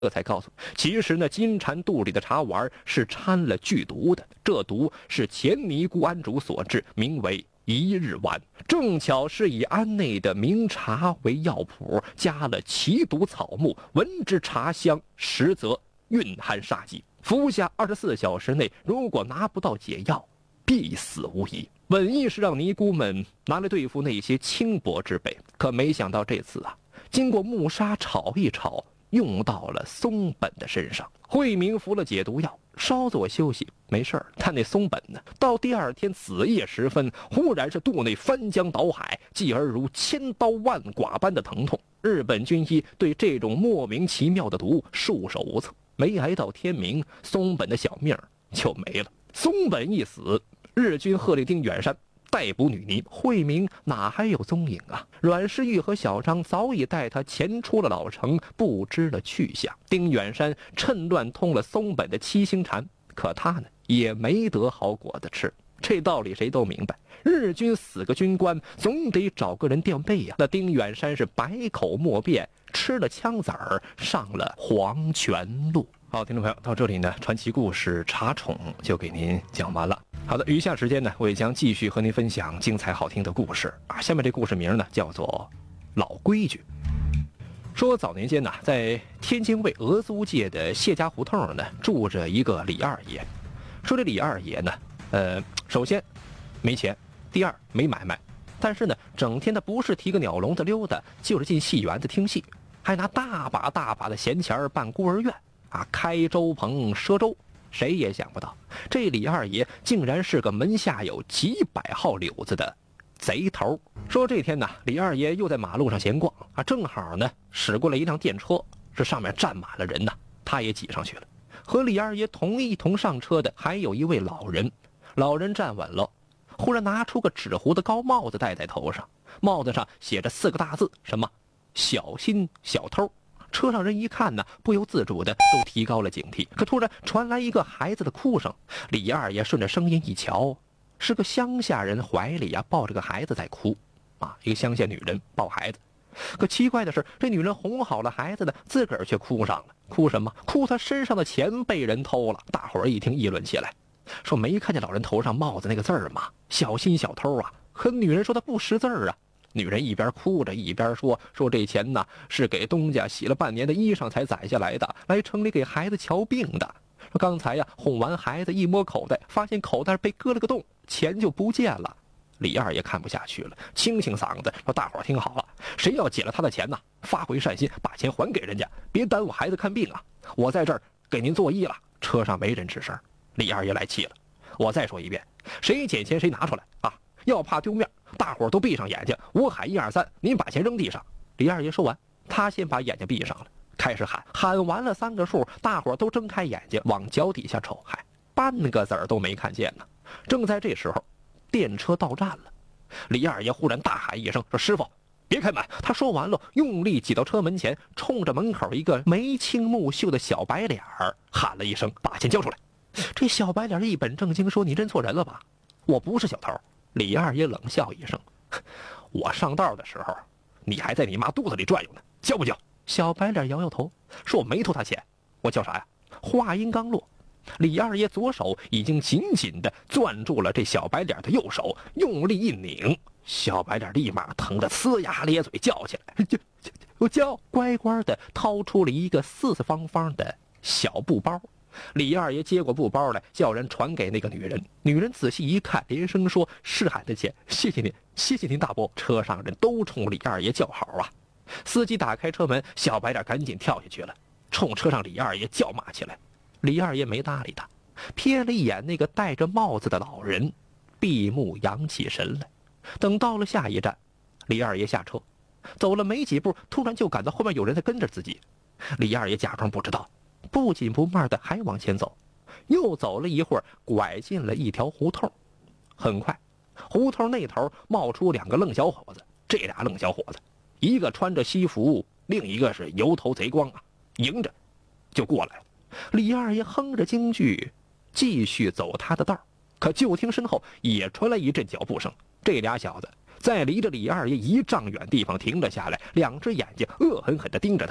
这才告诉其实呢，金蝉肚里的茶丸是掺了剧毒的，这毒是前尼姑庵主所制，名为一日丸，正巧是以庵内的名茶为药谱，加了奇毒草木，闻之茶香，实则蕴含杀机，服下24小时内，如果拿不到解药，必死无疑。本意是让尼姑们拿来对付那些轻薄之辈，可没想到这次啊，经过木砂炒一炒，用到了松本的身上。慧明服了解毒药，稍作休息，没事儿。但那松本呢，到第二天子夜时分，忽然是肚内翻江倒海，继而如千刀万剐般的疼痛。日本军医对这种莫名其妙的毒束手无策，没挨到天明，松本的小命就没了。松本一死，日军喝令丁远山逮捕女尼，慧明哪还有踪影啊？阮世玉和小张早已带他潜出了老城，不知了去向。丁远山趁乱通了松本的七星禅，可他呢也没得好果子吃。这道理谁都明白，日军死个军官，总得找个人垫背呀。那丁远山是百口莫辩，吃了枪子儿，上了黄泉路。好，听众朋友，到这里呢，传奇故事茶宠就给您讲完了。好的，余下时间呢，我也将继续和您分享精彩好听的故事啊。下面这故事名呢，叫做老规矩。说早年间呢，在天津卫俄租界的谢家胡同呢，住着一个李二爷。说这李二爷呢，首先没钱，第二没买卖，但是呢，整天的不是提个鸟笼子溜达，就是进戏园子听戏，还拿大把大把的闲钱办孤儿院啊，开粥棚赊粥。谁也想不到，这李二爷竟然是个门下有几百号柳子的贼头。说这天呢，李二爷又在马路上闲逛啊，正好呢驶过来一辆电车，这上面站满了人呢，他也挤上去了。和李二爷一同上车的还有一位老人，老人站稳了，忽然拿出个纸糊的高帽子戴在头上，帽子上写着4个大字，什么小心小偷。车上人一看呢，不由自主的都提高了警惕。可突然传来一个孩子的哭声，李二爷顺着声音一瞧，是个乡下人怀里啊抱着个孩子在哭啊，一个乡下女人抱孩子。可奇怪的是，这女人哄好了孩子呢，自个儿却哭上了。哭什么？哭她身上的钱被人偷了。大伙儿一听议论起来，说没看见老人头上帽子那个字儿吗？小心小偷啊！可女人说她不识字儿啊。女人一边哭着一边说这钱呢是给东家洗了半年的衣裳才攒下来的，来城里给孩子瞧病的。说刚才呀哄完孩子，一摸口袋，发现口袋被割了个洞，钱就不见了。李二爷看不下去了，清嗓子说：“大伙儿听好了，谁要捡了他的钱呢，发回善心，把钱还给人家，别耽误孩子看病啊！我在这儿给您作揖了。”车上没人吱声。李二爷来气了：“我再说一遍，谁捡钱谁拿出来啊！要怕丢面，大伙儿都闭上眼睛，我喊1、2、3，您把钱扔地上。”李二爷说完，他先把眼睛闭上了，开始喊完了3个数，大伙儿都睁开眼睛往脚底下瞅，半个子儿都没看见呢。正在这时候，电车到站了，李二爷忽然大喊一声说：“师傅，别开门！”他说完了，用力挤到车门前，冲着门口一个眉清目秀的小白脸儿喊了一声：“把钱交出来！”这小白脸一本正经说：“你认错人了吧？我不是小偷。”李二爷冷笑一声：“我上道的时候，你还在你妈肚子里转悠呢，交不交？”小白脸摇摇头，说：“我没偷他钱，我交啥呀？”话音刚落，李二爷左手已经紧紧地攥住了这小白脸的右手，用力一拧，小白脸立马疼得呲牙咧嘴叫起来：“我交！”乖乖地掏出了一个四四方方的小布包。李二爷接过布包来，叫人传给那个女人。女人仔细一看，连声说：“是俺的钱，谢谢您，谢谢您大伯。”车上人都冲李二爷叫好啊！司机打开车门，小白脸赶紧跳下去了，冲车上李二爷叫骂起来。李二爷没搭理他，瞥了一眼那个戴着帽子的老人，闭目扬起神来。等到了下一站，李二爷下车，走了没几步，突然就感到后面有人在跟着自己。李二爷假装不知道，不紧不慢的还往前走，又走了一会儿，拐进了一条胡同。很快，胡同那头冒出2个愣小伙子。这俩愣小伙子，一个穿着西服，另一个是油头贼光啊，迎着就过来了。李二爷哼着京剧，继续走他的道。可就听身后也传来一阵脚步声。这俩小子在离着李二爷1丈远地方停了下来，2只眼睛恶狠狠地盯着他。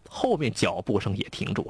后面脚步声也停住了。